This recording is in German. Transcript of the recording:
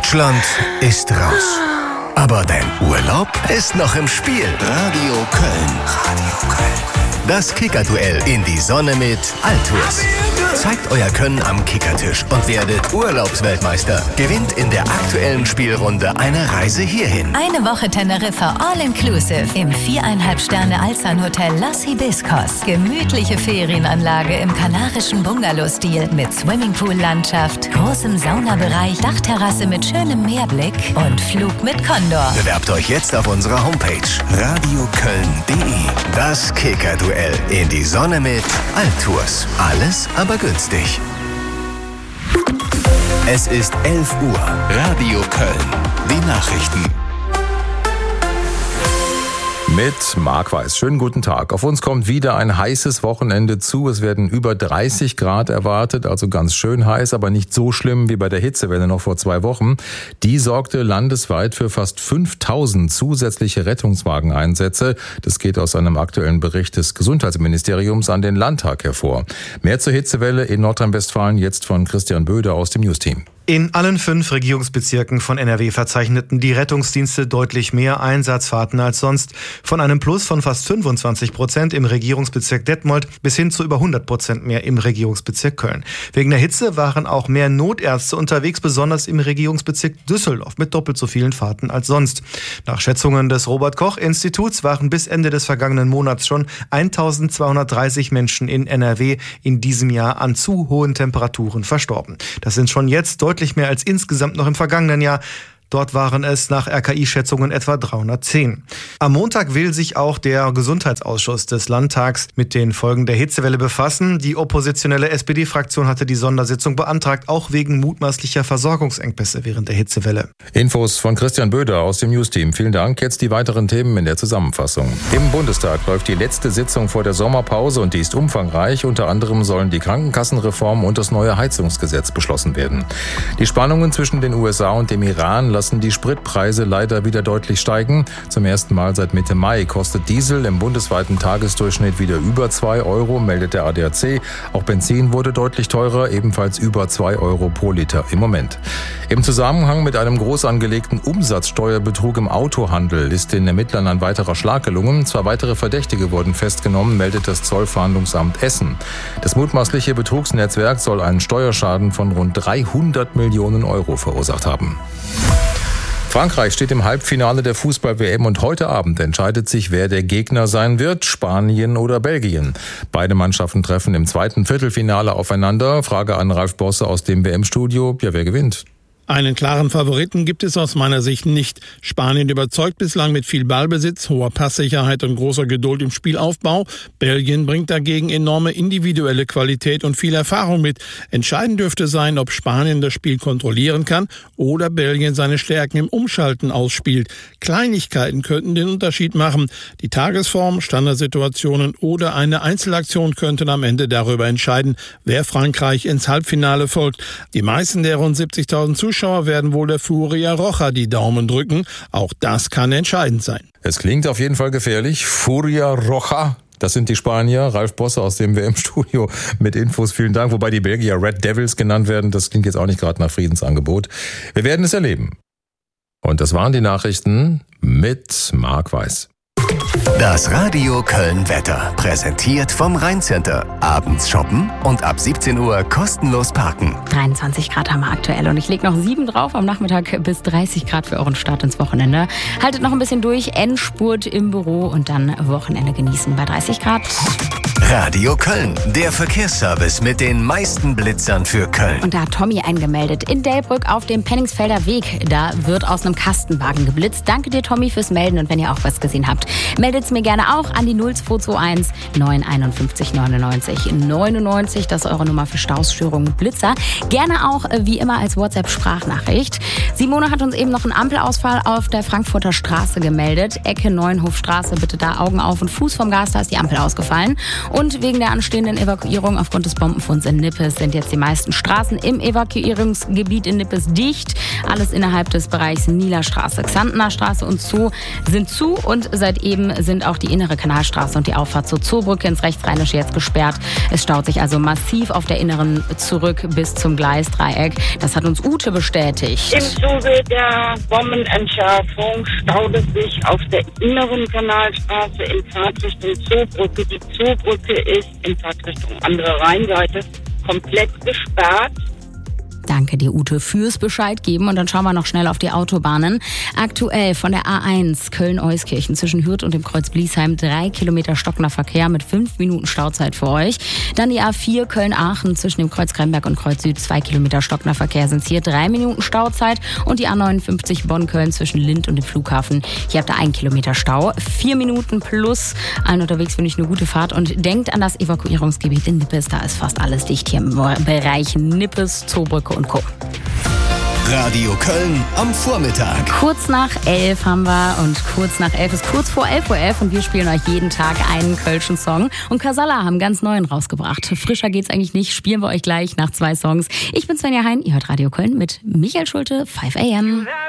Deutschland ist raus. Aber dein Urlaub ist noch im Spiel. Radio Köln. Radio Köln. Das Kicker-Duell in die Sonne mit Altours. Zeigt euer Können am Kickertisch und werdet Urlaubsweltmeister. Gewinnt in der aktuellen Spielrunde eine Reise hierhin. Eine Woche Teneriffa All-Inclusive im 4,5 Sterne Alzan-Hotel Los Hibiscos. Gemütliche Ferienanlage im kanarischen Bungalow-Stil mit Swimmingpool-Landschaft, großem Saunabereich, Dachterrasse mit schönem Meerblick und Flug mit Condor. Bewerbt euch jetzt auf unserer Homepage radioköln.de. Das Kicker-Duell in die Sonne mit Altours. Alles aber günstig. Es ist 11 Uhr. Radio Köln. Die Nachrichten. Mit Marc Weiß. Schönen guten Tag. Auf uns kommt wieder ein heißes Wochenende zu. Es werden über 30 Grad erwartet, also ganz schön heiß, aber nicht so schlimm wie bei der Hitzewelle noch vor 2 Wochen. Die sorgte landesweit für fast 5000 zusätzliche Rettungswageneinsätze. Das geht aus einem aktuellen Bericht des Gesundheitsministeriums an den Landtag hervor. Mehr zur Hitzewelle in Nordrhein-Westfalen jetzt von Christian Böder aus dem Newsteam. In allen 5 Regierungsbezirken von NRW verzeichneten die Rettungsdienste deutlich mehr Einsatzfahrten als sonst. Von einem Plus von fast 25% im Regierungsbezirk Detmold bis hin zu über 100% mehr im Regierungsbezirk Köln. Wegen der Hitze waren auch mehr Notärzte unterwegs, besonders im Regierungsbezirk Düsseldorf mit doppelt so vielen Fahrten als sonst. Nach Schätzungen des Robert-Koch-Instituts waren bis Ende des vergangenen Monats schon 1230 Menschen in NRW in diesem Jahr an zu hohen Temperaturen verstorben. Das sind schon jetzt deutlich mehr als insgesamt noch im vergangenen Jahr. Dort waren es nach RKI-Schätzungen etwa 310. Am Montag will sich auch der Gesundheitsausschuss des Landtags mit den Folgen der Hitzewelle befassen. Die oppositionelle SPD-Fraktion hatte die Sondersitzung beantragt, auch wegen mutmaßlicher Versorgungsengpässe während der Hitzewelle. Infos von Christian Böder aus dem Newsteam. Vielen Dank. Jetzt die weiteren Themen in der Zusammenfassung. Im Bundestag läuft die letzte Sitzung vor der Sommerpause und die ist umfangreich. Unter anderem sollen die Krankenkassenreform und das neue Heizungsgesetz beschlossen werden. Die Spannungen zwischen den USA und dem Iran lassen die Spritpreise leider wieder deutlich steigen. Zum ersten Mal seit Mitte Mai kostet Diesel im bundesweiten Tagesdurchschnitt wieder über 2 Euro, meldet der ADAC. Auch Benzin wurde deutlich teurer, ebenfalls über 2 Euro pro Liter im Moment. Im Zusammenhang mit einem groß angelegten Umsatzsteuerbetrug im Autohandel ist den Ermittlern ein weiterer Schlag gelungen. 2 weitere Verdächtige wurden festgenommen, meldet das Zollfahndungsamt Essen. Das mutmaßliche Betrugsnetzwerk soll einen Steuerschaden von rund 300 Millionen Euro verursacht haben. Frankreich steht im Halbfinale der Fußball-WM und heute Abend entscheidet sich, wer der Gegner sein wird, Spanien oder Belgien. Beide Mannschaften treffen im zweiten Viertelfinale aufeinander. Frage an Ralf Bosse aus dem WM-Studio. Ja, wer gewinnt? Einen klaren Favoriten gibt es aus meiner Sicht nicht. Spanien überzeugt bislang mit viel Ballbesitz, hoher Passsicherheit und großer Geduld im Spielaufbau. Belgien bringt dagegen enorme individuelle Qualität und viel Erfahrung mit. Entscheidend dürfte sein, ob Spanien das Spiel kontrollieren kann oder Belgien seine Stärken im Umschalten ausspielt. Kleinigkeiten könnten den Unterschied machen. Die Tagesform, Standardsituationen oder eine Einzelaktion könnten am Ende darüber entscheiden, wer Frankreich ins Halbfinale folgt. Die meisten der rund 70.000 Zuschauer werden wohl der Furia Roja die Daumen drücken. Auch das kann entscheidend sein. Es klingt auf jeden Fall gefährlich. Furia Roja. Das sind die Spanier. Ralf Bosse aus dem WM-Studio mit Infos. Vielen Dank. Wobei die Belgier Red Devils genannt werden. Das klingt jetzt auch nicht gerade nach Friedensangebot. Wir werden es erleben. Und das waren die Nachrichten mit Marc Weiß. Das Radio Köln Wetter, präsentiert vom Rhein-Center. Abends shoppen und ab 17 Uhr kostenlos parken. 23 Grad haben wir aktuell und ich lege noch 7 drauf am Nachmittag bis 30 Grad für euren Start ins Wochenende. Haltet noch ein bisschen durch, Endspurt im Büro und dann Wochenende genießen bei 30 Grad. Radio Köln, der Verkehrsservice mit den meisten Blitzern für Köln. Und da hat Tommy eingemeldet. In Delbrück auf dem Penningsfelder Weg. Da wird aus einem Kastenwagen geblitzt. Danke dir, Tommy, fürs Melden. Und wenn ihr auch was gesehen habt, meldet's mir gerne auch an die 0221 951 99 99. Das ist eure Nummer für Stausstörungen Blitzer. Gerne auch, wie immer, als WhatsApp-Sprachnachricht. Simone hat uns eben noch einen Ampelausfall auf der Frankfurter Straße gemeldet. Ecke Neuenhofstraße, bitte da Augen auf und Fuß vom Gas, da ist die Ampel ausgefallen. Und wegen der anstehenden Evakuierung aufgrund des Bombenfunds in Nippes sind jetzt die meisten Straßen im Evakuierungsgebiet in Nippes dicht. Alles innerhalb des Bereichs Nielerstraße, Xantener Straße und Zoo sind zu. Und seit eben sind auch die innere Kanalstraße und die Auffahrt zur Zoobrücke ins Rechtsrheinische jetzt gesperrt. Es staut sich also massiv auf der inneren zurück bis zum Gleisdreieck. Das hat uns Ute bestätigt. Im Zuge der Bombenentschärfung staut es sich auf der inneren Kanalstraße in Fahrtrichtung Zoobrücke. Die Zoobrücke ist in Fahrtrichtung andere Rheinseite komplett gesperrt. Danke dir, Ute, fürs Bescheid geben. Und dann schauen wir noch schnell auf die Autobahnen. Aktuell von der A1 Köln-Euskirchen zwischen Hürth und dem Kreuz Bliesheim 3 Kilometer stockender Verkehr mit 5 Minuten Stauzeit für euch. Dann die A4 Köln-Aachen zwischen dem Kreuz Kremberg und Kreuz Süd 2 Kilometer stockender Verkehr sind es hier 3 Minuten Stauzeit. Und die A59 Bonn-Köln zwischen Lindt und dem Flughafen. Hier habt ihr 1 Kilometer Stau. 4 Minuten plus. Allen unterwegs wünsche ich eine gute Fahrt und denkt an das Evakuierungsgebiet in Nippes. Da ist fast alles dicht hier im Bereich Nippes, Zoobrücke und Co. Radio Köln am Vormittag. Kurz nach 11 haben wir und kurz nach 11 ist kurz vor 11:11 Uhr und wir spielen euch jeden Tag einen kölschen Song. Und Casalla haben ganz neuen rausgebracht. Frischer geht's eigentlich nicht, spielen wir euch gleich nach 2 Songs. Ich bin Svenja Hein, ihr hört Radio Köln mit Michael Schulte, 5 AM.